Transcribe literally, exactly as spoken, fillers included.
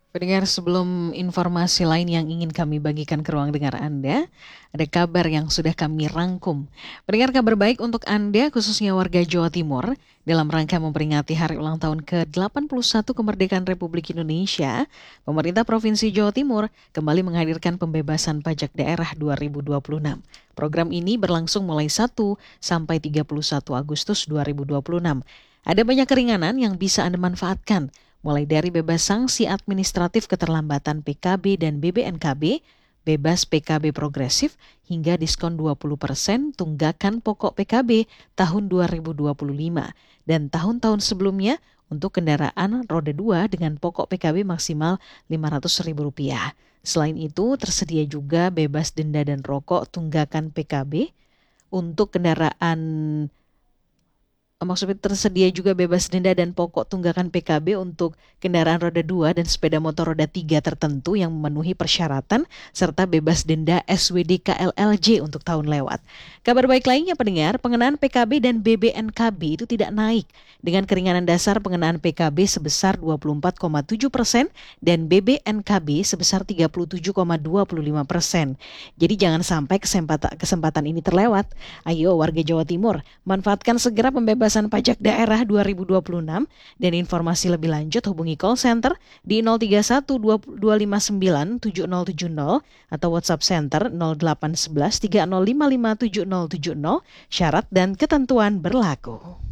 Pendengar, sebelum informasi lain yang ingin kami bagikan ke ruang dengar Anda, ada kabar yang sudah kami rangkum. Pendengar, kabar baik untuk Anda, khususnya warga Jawa Timur, dalam rangka memperingati hari ulang tahun ke delapan puluh satu kemerdekaan Republik Indonesia, pemerintah Provinsi Jawa Timur kembali menghadirkan pembebasan pajak daerah dua ribu dua puluh enam. Program ini berlangsung mulai satu sampai tiga puluh satu Agustus dua ribu dua puluh enam. Ada banyak keringanan yang bisa Anda manfaatkan, mulai dari bebas sanksi administratif keterlambatan P K B dan B B N K B, bebas P K B progresif, hingga diskon dua puluh persen tunggakan pokok P K B tahun dua ribu dua puluh lima dan tahun-tahun sebelumnya untuk kendaraan roda dua dengan pokok P K B maksimal lima ratus ribu rupiah. Selain itu, tersedia juga bebas denda dan rokok tunggakan P K B untuk kendaraan. Maksudnya tersedia juga bebas denda dan pokok tunggakan P K B untuk kendaraan roda dua dan sepeda motor roda tiga tertentu yang memenuhi persyaratan, serta bebas denda S W D K L L J untuk tahun lewat. Kabar baik lainnya pendengar, pengenaan P K B dan B B N K B itu tidak naik, dengan keringanan dasar pengenaan P K B sebesar dua puluh empat koma tujuh persen dan B B N K B sebesar tiga puluh tujuh koma dua puluh lima persen. Jadi jangan sampai kesempatan, kesempatan ini terlewat. Ayo warga Jawa Timur, manfaatkan segera pembebasan pajak daerah dua ribu dua puluh enam, dan informasi lebih lanjut hubungi call center di nol tiga satu dua lima sembilan tujuh nol tujuh nol atau WhatsApp center nol delapan satu satu tiga nol lima lima tujuh nol tujuh nol. Syarat dan ketentuan berlaku.